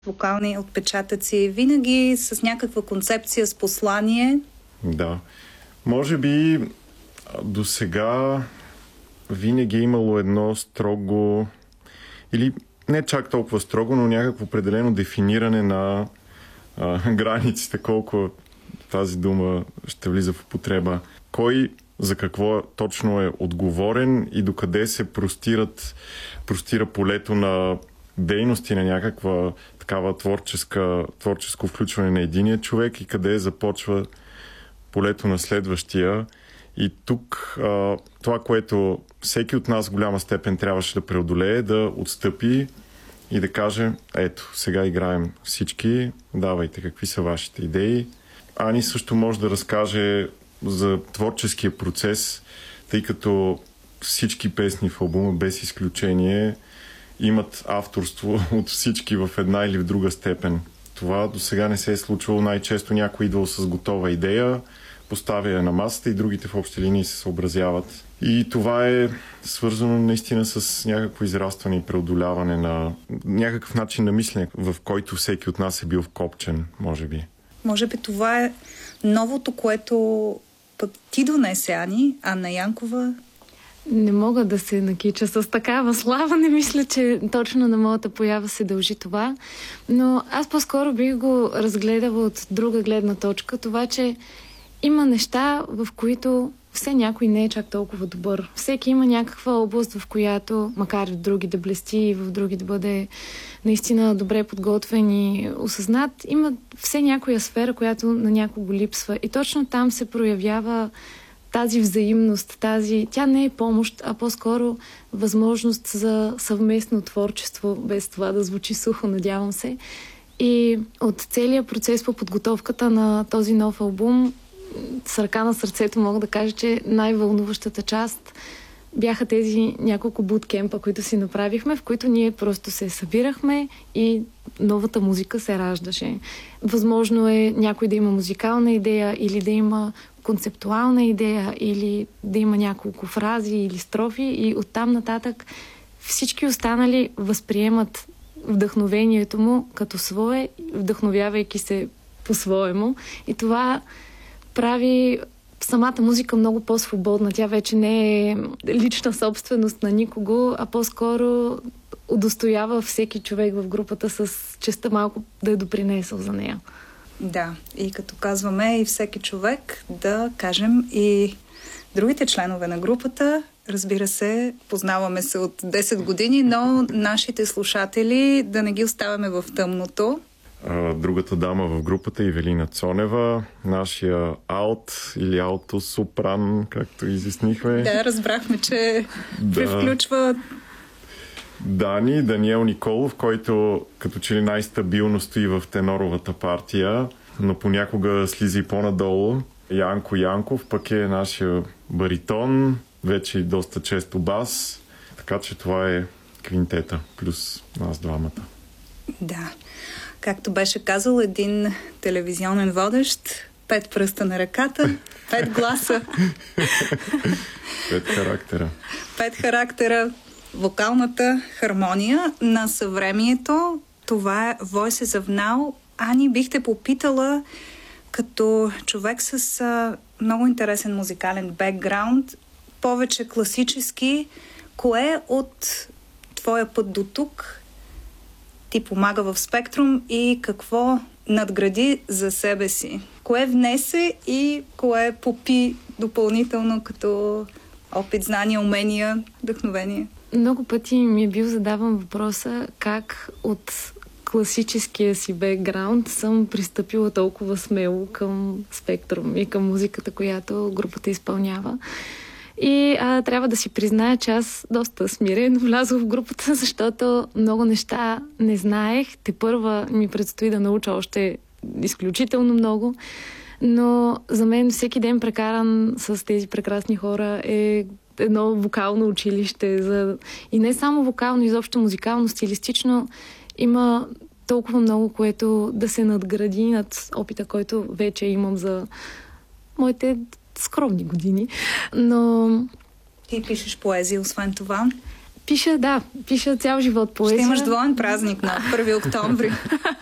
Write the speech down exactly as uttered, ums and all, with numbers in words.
вокални отпечатъци, винаги с някаква концепция, с послание. Да. Може би до сега винаги е имало едно строго, или не чак толкова строго, но някакво определено дефиниране на а, границите, колко тази дума ще влиза в употреба. Кой за какво точно е отговорен и докъде се простират, простира полето на дейности, на някаква такава творческа, творческо включване на единия човек и къде започва полето на следващия. И тук а, това, което всеки от нас в голяма степен трябваше да преодолее, да отстъпи и да каже: ето, сега играем всички, давайте, какви са вашите идеи. Ани също може да разкаже за творческия процес, тъй като всички песни в албума, без изключение, имат авторство от всички в една или в друга степен. Това до сега не се е случвало. Най-често някой идвал с готова идея, поставя я на масата и другите в общи линии се съобразяват. И това е свързано наистина с някакво израстване и преодоляване на някакъв начин на мислене, в който всеки от нас е бил вкопчен, може би. Може би това е новото, което пък ти донесе, Ани, Анна Янкова. Не мога да се накича с такава слава. Не мисля, че точно на моята поява се дължи това. Но аз по-скоро бих го разгледала от друга гледна точка. Това, че има неща, в които все някой не е чак толкова добър. Всеки има някаква област, в която, макар и в други да блести и в други да бъде наистина добре подготвен и осъзнат, има все някоя сфера, която на някого липсва. И точно там се проявява тази взаимност, тази... Тя не е помощ, а по-скоро възможност за съвместно творчество, без това да звучи сухо, надявам се. И от целия процес по подготовката на този нов албум, с ръка на сърцето мога да кажа, че най-вълнуващата част бяха тези няколко буткемпа, които си направихме, в които ние просто се събирахме и новата музика се раждаше. Възможно е някой да има музикална идея или да има концептуална идея или да има няколко фрази или строфи и оттам нататък всички останали възприемат вдъхновението му като свое, вдъхновявайки се по-своему. И това прави самата музика много по-свободна. Тя вече не е лична собственост на никого, а по-скоро удостоява всеки човек в групата с честа малко да е допринесъл за нея. Да, и като казваме и всеки човек, да кажем и другите членове на групата. Разбира се, познаваме се от десет години, но нашите слушатели да не ги оставяме в тъмното. Другата дама в групата, Ивелина Цонева, нашия алт или алто-сопран, както изяснихме. Да, разбрахме, че да. Превключва Дани, Даниел Николов, който като че ли най-стабилно стои в теноровата партия, но понякога слиза и по-надолу. Янко Янков пък е нашия баритон, вече и доста често бас, така че това е квинтета, плюс нас двамата. Да. Както беше казал един телевизионен водещ, пет пръста на ръката, пет гласа. Пет характера. Пет характера. Вокалната хармония на съвремието. Това е Voices of Now. Ани, бих те попитала, като човек с а, много интересен музикален бекграунд, повече класически, кое от твоя път до тук ти помага в Спектрум и какво надгради за себе си? Кое внесе и кое попи допълнително като опит, знания, умения, вдъхновение? Много пъти ми е бил задаван въпроса как от класическия си бекграунд съм пристъпила толкова смело към Спектрум и към музиката, която групата изпълнява. И а, трябва да си призная, че аз доста смирено влязох в групата, защото много неща не знаех. Тепърва ми предстои да науча още изключително много. Но за мен всеки ден прекаран с тези прекрасни хора е едно вокално училище. За... И не само вокално, изобщо музикално, стилистично. Има толкова много, което да се надгради над опита, който вече имам за моите скромни години. Но... Ти пишеш поезия, освен това? Пиша, да, пиша цял живот поезия. Ще имаш двоен празник на първи октомври.